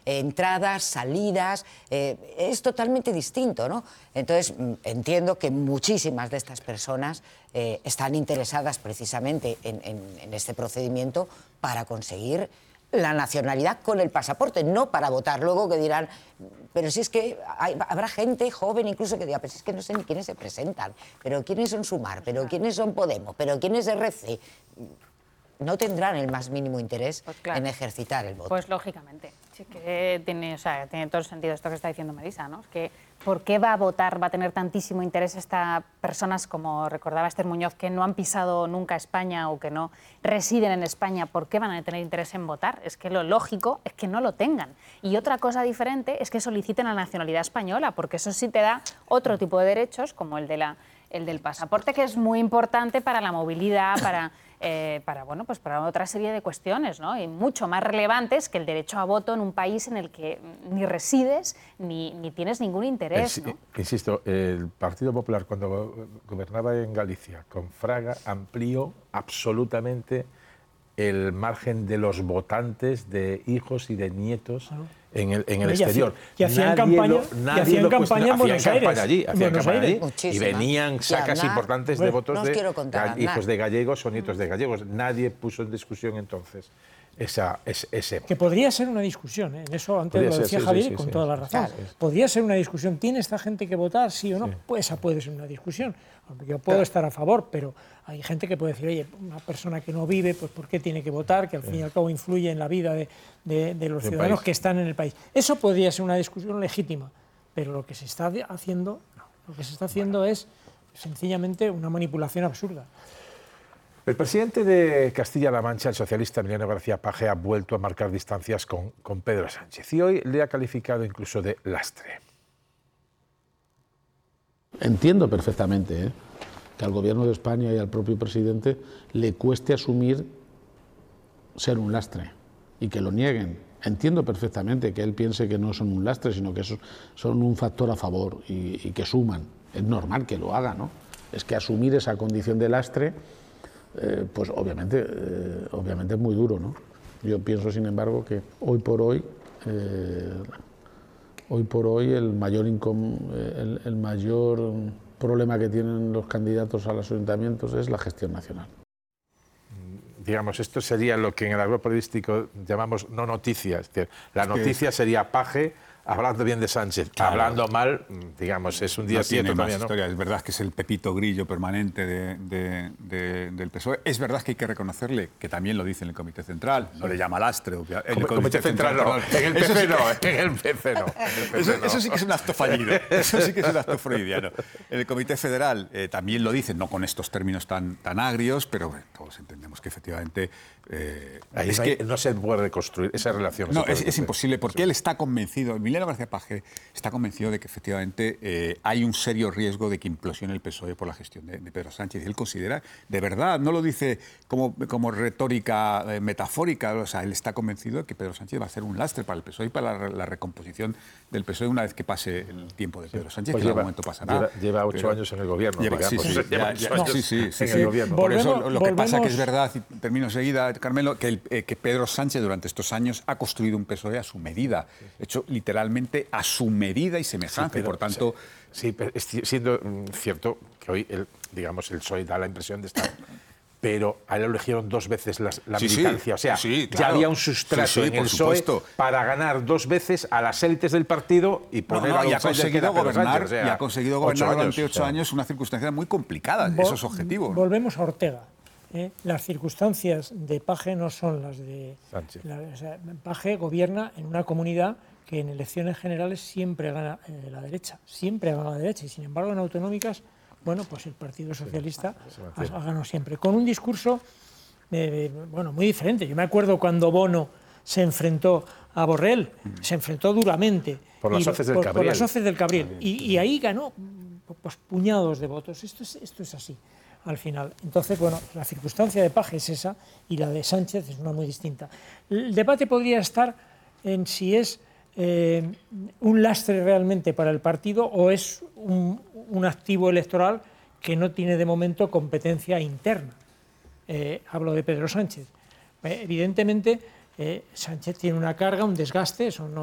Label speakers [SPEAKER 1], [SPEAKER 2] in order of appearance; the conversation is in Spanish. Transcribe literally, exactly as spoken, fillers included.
[SPEAKER 1] eh, entradas, salidas, eh, es totalmente distinto, ¿no? Entonces, entiendo que muchísimas de estas personas eh, están interesadas precisamente en, en, en este procedimiento para conseguir la nacionalidad con el pasaporte, no para votar. Luego que dirán, pero si es que hay, habrá gente joven incluso que diga, pero si es que no sé ni quiénes se presentan, pero quiénes son Sumar, pero quiénes son Podemos, pero quiénes R C. No tendrán el más mínimo interés pues claro. en ejercitar el voto.
[SPEAKER 2] Pues lógicamente, sí que tiene, o sea, tiene todo el sentido esto que está diciendo Marisa, ¿no? Es que ¿por qué va a votar, va a tener tantísimo interés estas personas, como recordaba Esther Muñoz, que no han pisado nunca España o que no residen en España? ¿Por qué van a tener interés en votar? Es que lo lógico es que no lo tengan. Y otra cosa diferente es que soliciten la nacionalidad española, porque eso sí te da otro tipo de derechos, como el de la el del pasaporte, que es muy importante para la movilidad, para, eh, para, bueno, pues para otra serie de cuestiones, ¿no? Y mucho más relevantes que el derecho a voto en un país en el que ni resides ni, ni tienes ningún interés, ¿no?
[SPEAKER 3] Insisto, el Partido Popular, cuando gobernaba en Galicia con Fraga, amplió absolutamente el margen de los votantes, de hijos y de nietos ah, en el, en el y exterior.
[SPEAKER 4] Y hacían campaña, y hacían campaña en Buenos Aires.
[SPEAKER 3] Campaña allí, hacían
[SPEAKER 4] Buenos
[SPEAKER 3] campaña
[SPEAKER 4] Aires.
[SPEAKER 3] allí y venían sacas
[SPEAKER 1] nada,
[SPEAKER 3] importantes
[SPEAKER 1] bueno,
[SPEAKER 3] de votos
[SPEAKER 1] no
[SPEAKER 3] de hijos de gallegos o nietos de gallegos. Nadie puso en discusión entonces esa, ese, ese
[SPEAKER 4] que podría ser una discusión, ¿eh? En eso antes podría lo decía ser, Javier sí, sí, con sí, toda sí, la razón. Claro. Podría ser una discusión. ¿Tiene esta gente que votar, sí o no? Sí. Pues esa puede ser una discusión. Yo puedo claro. estar a favor, pero hay gente que puede decir, oye, una persona que no vive, pues ¿por qué tiene que votar? Que al fin y al cabo influye en la vida de, de, de los de ciudadanos que están en el país. Eso podría ser una discusión legítima, pero lo que se está haciendo, no. Lo que se está haciendo bueno. es sencillamente una manipulación absurda.
[SPEAKER 3] El presidente de Castilla-La Mancha, el socialista Emiliano García Paje, ha vuelto a marcar distancias con, con Pedro Sánchez y hoy le ha calificado incluso de lastre.
[SPEAKER 5] Entiendo perfectamente ¿eh? que al Gobierno de España y al propio presidente le cueste asumir ser un lastre y que lo nieguen. Entiendo perfectamente que él piense que no son un lastre, sino que son un factor a favor y, y que suman. Es normal que lo haga, ¿no? Es que asumir esa condición de lastre, eh, pues obviamente, eh, obviamente es muy duro, ¿no? Yo pienso, sin embargo, que hoy por hoy... Eh, Hoy por hoy el mayor, incom, el, el mayor problema que tienen los candidatos a los ayuntamientos es la gestión nacional.
[SPEAKER 3] Digamos, esto sería lo que en el argot periodístico llamamos no noticias. La noticia sería Paje hablando bien de Sánchez, claro. Hablando mal, digamos, es un día
[SPEAKER 6] no
[SPEAKER 3] cierto también, ¿no?
[SPEAKER 6] Historia. Es verdad que es el pepito grillo permanente de, de, de, del P S O E. Es verdad que hay que reconocerle, que también lo dice en el Comité Central, no le llama lastre. El
[SPEAKER 3] Comité, Comité Central, Central no, en el P C no, en el P C no.
[SPEAKER 6] Eso, eso sí que es un acto fallido, eso sí que es un acto freudiano. En el Comité Federal eh, también lo dice, no con estos términos tan, tan agrios, pero bueno, todos entendemos que efectivamente... Eh,
[SPEAKER 3] Ahí es que no se puede reconstruir esa relación.
[SPEAKER 6] No, es, es imposible, porque él está convencido, Emiliano García Paje está convencido de que efectivamente eh, hay un serio riesgo de que implosione el P S O E por la gestión de, de Pedro Sánchez. Y él considera, de verdad, no lo dice como, como retórica eh, metafórica, o sea, él está convencido de que Pedro Sánchez va a ser un lastre para el P S O E y para la, la recomposición del P S O E una vez que pase el tiempo de Pedro Sánchez, pues que lleva, en algún momento pasará.
[SPEAKER 3] Lleva, lleva ocho pero, años en el gobierno.
[SPEAKER 6] Lleva, sí, sí,
[SPEAKER 3] lleva
[SPEAKER 6] ya,
[SPEAKER 3] ocho
[SPEAKER 6] ya,
[SPEAKER 3] años
[SPEAKER 6] sí, sí, sí,
[SPEAKER 3] en
[SPEAKER 6] sí.
[SPEAKER 3] el gobierno.
[SPEAKER 6] Por
[SPEAKER 4] volvemos,
[SPEAKER 6] eso lo que pasa que es verdad, y termino enseguida, Carmelo, que, el, eh, que Pedro Sánchez durante estos años ha construido un P S O E a su medida, hecho literalmente a su medida y semejanza, sí, pero, y por tanto...
[SPEAKER 3] Sí, pero siendo cierto que hoy, el, digamos, el P S O E da la impresión de estar... pero a él lo eligieron dos veces la, la
[SPEAKER 6] sí,
[SPEAKER 3] militancia, o sea,
[SPEAKER 6] sí, claro.
[SPEAKER 3] Ya había un sustrato
[SPEAKER 6] sí, sí,
[SPEAKER 3] en el P S O E para ganar dos veces a las élites del partido y poner
[SPEAKER 6] no, no,
[SPEAKER 3] a
[SPEAKER 6] y ha conseguido gobernar,
[SPEAKER 3] Sánchez, o sea,
[SPEAKER 6] y ha conseguido gobernar
[SPEAKER 3] ocho
[SPEAKER 6] durante
[SPEAKER 3] años,
[SPEAKER 6] ocho
[SPEAKER 3] o sea.
[SPEAKER 6] años una circunstancia muy complicada,
[SPEAKER 4] Vol
[SPEAKER 6] esos objetivos.
[SPEAKER 4] Volvemos a Ortega. ¿eh? Las circunstancias de Paje no son las de
[SPEAKER 3] Sánchez.
[SPEAKER 4] La, o sea, Paje gobierna en una comunidad que en elecciones generales siempre gana eh, la derecha, siempre ha ganado la derecha, y sin embargo en autonómicas, bueno, pues el Partido Socialista sí, ha, ha ganado siempre, con un discurso eh, bueno, muy diferente. Yo me acuerdo cuando Bono se enfrentó a Borrell, mm. se enfrentó duramente.
[SPEAKER 3] Por las hoces del
[SPEAKER 4] por,
[SPEAKER 3] Cabriel.
[SPEAKER 4] Por las hoces del Cabriel, y, y ahí ganó pues, puñados de votos. Esto es, esto es así. Al final. Entonces, bueno, la circunstancia de Paje es esa y la de Sánchez es una muy distinta. El debate podría estar en si es eh, un lastre realmente para el partido o es un, un activo electoral que no tiene de momento competencia interna. Eh, hablo de Pedro Sánchez. Eh, evidentemente, eh, Sánchez tiene una carga, un desgaste, eso no